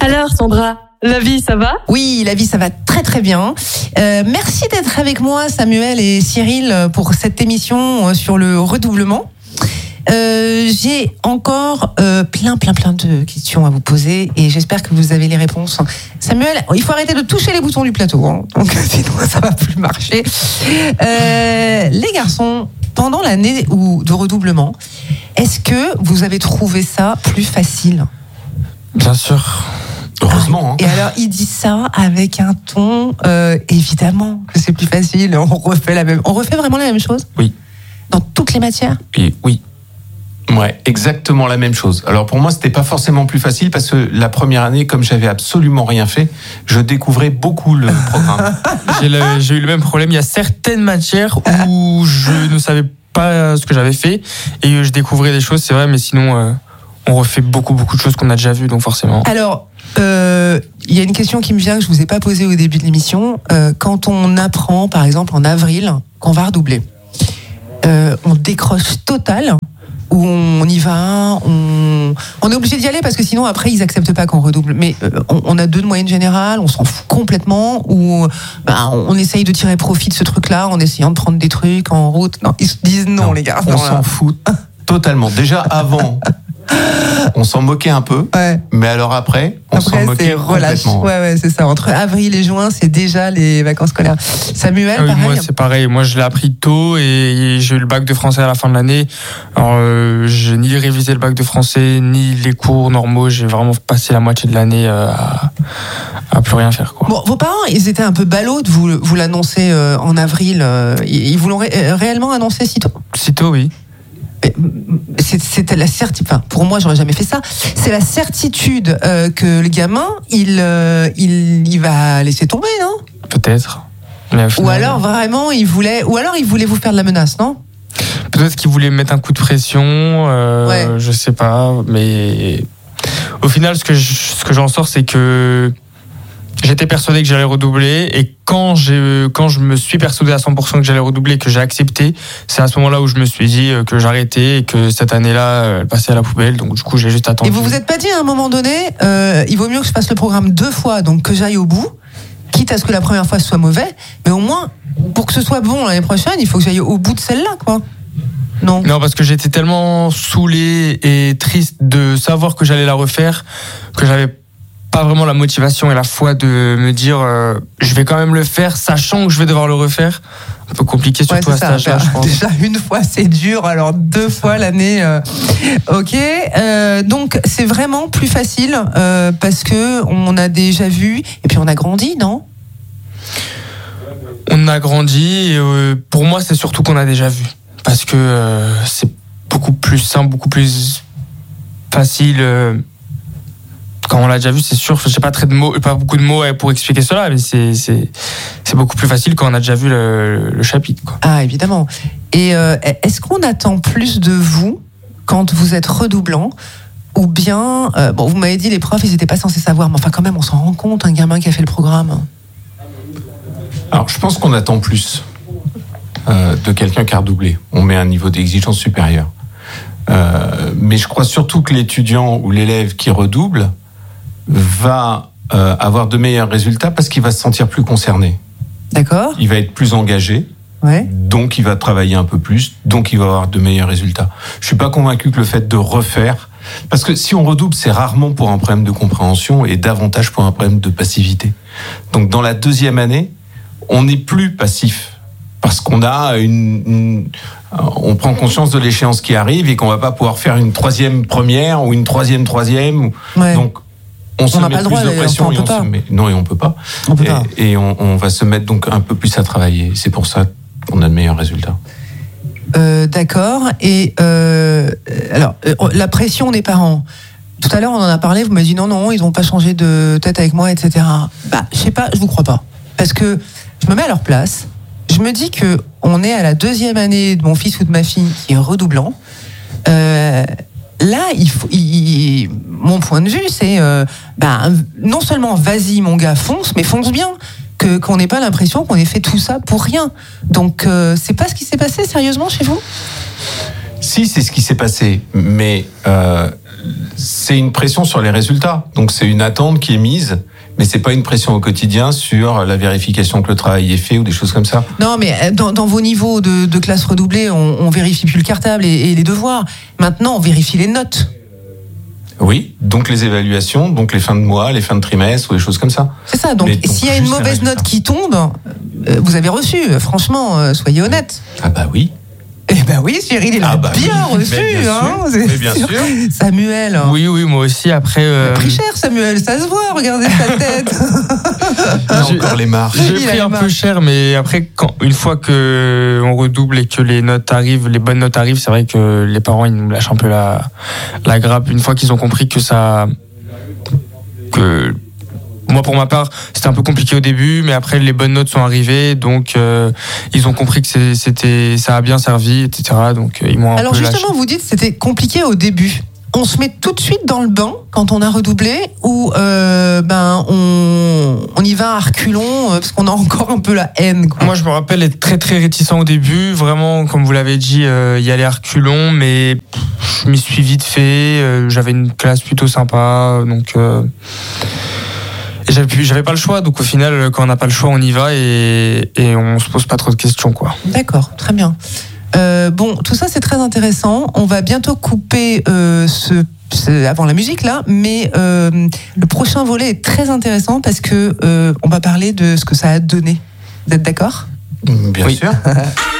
Alors Sandra, la vie ça va ? Oui, la vie ça va très très bien. Merci d'être avec moi Samuel et Cyril pour cette émission sur le redoublement. J'ai encore plein de questions à vous poser et j'espère que vous avez les réponses. Samuel, il faut arrêter de toucher les boutons du plateau, hein, donc sinon ça va plus marcher. Les garçons, pendant l'année de redoublement, est-ce que vous avez trouvé ça plus facile ? Bien sûr. Heureusement. Hein. Et alors, il dit ça avec un ton, évidemment que c'est plus facile. On refait vraiment la même chose ? Oui. Dans toutes les matières ? Et oui. Ouais, exactement la même chose. Alors pour moi, c'était pas forcément plus facile parce que la première année, comme j'avais absolument rien fait, je découvrais beaucoup le programme. J'ai eu le même problème. Il y a certaines matières où je ne savais pas ce que j'avais fait et je découvrais des choses, c'est vrai, mais sinon, on refait beaucoup de choses qu'on a déjà vues, donc forcément. Alors, il y a une question qui me vient que je vous ai pas posée au début de l'émission. Quand on apprend, par exemple, en avril, qu'on va redoubler, on décroche total ou on y va, on est obligé d'y aller parce que sinon après ils acceptent pas qu'on redouble. Mais on a 2 de moyenne générale, on s'en fout complètement ou on essaye de tirer profit de ce truc-là en essayant de prendre des trucs en route. Non, ils se disent non les gars. On s'en fout totalement. Déjà avant, on s'en moquait un peu, ouais. Mais alors après s'en moquait complètement. Ouais, c'est ça. Entre avril et juin, c'est déjà les vacances scolaires. Samuel, oui, pareil. Moi, c'est pareil. Moi, je l'ai appris tôt et j'ai eu le bac de français à la fin de l'année. Alors, j'ai ni révisé le bac de français, ni les cours normaux. J'ai vraiment passé la moitié de l'année à plus rien faire, quoi. Bon, vos parents, ils étaient un peu ballots de vous l'annoncer en avril. Ils vous l'ont réellement annoncé si tôt ? Si tôt, oui. C'était la certitude. Enfin, pour moi, j'aurais jamais fait ça. C'est la certitude que le gamin, il va laisser tomber, non ? Peut-être. Mais ou alors vraiment, il voulait vous faire de la menace, non ? Peut-être qu'il voulait mettre un coup de pression. Je sais pas. Mais au final, ce que j'en sors, c'est que j'étais persuadé que j'allais redoubler et quand je me suis persuadé à 100% que j'allais redoubler, que j'ai accepté, c'est à ce moment-là où je me suis dit que j'arrêtais et que cette année-là, elle passait à la poubelle. Donc du coup, j'ai juste attendu. Et vous vous êtes pas dit à un moment donné, il vaut mieux que je fasse le programme 2 fois, donc que j'aille au bout, quitte à ce que la première fois ce soit mauvais, mais au moins, pour que ce soit bon l'année prochaine, il faut que j'aille au bout de celle-là, quoi. Non, parce que j'étais tellement saoulé et triste de savoir que j'allais la refaire que j'avais pas vraiment la motivation et la foi de me dire je vais quand même le faire sachant que je vais devoir le refaire. Un peu compliqué surtout à cet âge-là, je pense. Déjà une fois c'est dur, alors 2 fois l'année. Ok, donc c'est vraiment plus facile parce que on a déjà vu et puis on a grandi, non ? On a grandi et pour moi c'est surtout qu'on a déjà vu parce que c'est beaucoup plus simple, beaucoup plus facile. Quand on l'a déjà vu, c'est sûr, j'ai pas beaucoup de mots pour expliquer cela, mais c'est beaucoup plus facile quand on a déjà vu le chapitre, quoi. Ah, évidemment. Et est-ce qu'on attend plus de vous quand vous êtes redoublant ou bien, vous m'avez dit les profs, ils étaient pas censés savoir, mais enfin quand même, on s'en rend compte, un gamin qui a fait le programme. Alors, je pense qu'on attend plus de quelqu'un qui a redoublé. On met un niveau d'exigence supérieur. Mais je crois surtout que l'étudiant ou l'élève qui redouble va avoir de meilleurs résultats parce qu'il va se sentir plus concerné. D'accord. Il va être plus engagé, donc il va travailler un peu plus, donc il va avoir de meilleurs résultats. Je suis pas convaincu que le fait de refaire, parce que si on redouble, c'est rarement pour un problème de compréhension et davantage pour un problème de passivité. Donc dans la 2e année, on n'est plus passif parce qu'on a on prend conscience de l'échéance qui arrive et qu'on va pas pouvoir faire une 3e première ou une 3e troisième. Ouais. Donc on se n'a met pas le plus droit, de pression et on peut pas. Et on va se mettre donc un peu plus à travailler. C'est pour ça qu'on a de meilleurs résultats. D'accord. Et alors la pression des parents. Tout à l'heure on en a parlé. Vous m'avez dit non, ils n'ont pas changé de tête avec moi, etc. Je sais pas, je vous crois pas, parce que je me mets à leur place. Je me dis que on est à la 2e année de mon fils ou de ma fille qui est redoublant. Là, mon point de vue, c'est non seulement vas-y mon gars, fonce, mais fonce bien, qu'on n'ait pas l'impression qu'on ait fait tout ça pour rien. Donc, c'est pas ce qui s'est passé sérieusement chez vous ? Si, c'est ce qui s'est passé, mais c'est une pression sur les résultats. Donc c'est une attente qui est mise, mais c'est pas une pression au quotidien sur la vérification que le travail est fait ou des choses comme ça. Non, mais dans vos niveaux de classe redoublée, on vérifie plus le cartable et les devoirs. Maintenant, on vérifie les notes. Oui, donc les évaluations, donc les fins de mois, les fins de trimestre ou des choses comme ça. C'est ça, donc s'il y a une mauvaise note qui tombe, vous avez reçu, franchement, soyez honnête. Ah bah oui. Eh ben oui, Cyril, il a bien reçu, mais bien sûr. Samuel. Oui, moi aussi. Après, il a pris cher, Samuel, ça se voit. Regardez sa tête. Encore les marques. J'ai pris un peu cher, mais après, une fois que on redouble et que les notes arrivent, les bonnes notes arrivent, c'est vrai que les parents ils nous lâchent un peu la grappe. Une fois qu'ils ont compris que moi, pour ma part, c'était un peu compliqué au début, mais après, les bonnes notes sont arrivées, donc ils ont compris que ça a bien servi, etc. Donc ils m'ont un Alors peu justement, lâché. vous dites que c'était compliqué au début. On se met tout de suite dans le bain quand on a redoublé, ou on y va à reculons parce qu'on a encore un peu la haine, quoi. Moi, je me rappelle être très très réticent au début, vraiment, comme vous l'avez dit, y aller à reculons, mais je m'y suis vite fait. J'avais une classe plutôt sympa, donc. Et j'avais pas le choix, donc au final, quand on n'a pas le choix, on y va et on se pose pas trop de questions, quoi. D'accord, très bien. Bon, tout ça c'est très intéressant. On va bientôt couper avant la musique là, mais le prochain volet est très intéressant parce que on va parler de ce que ça a donné. Vous êtes d'accord ? Bien sûr.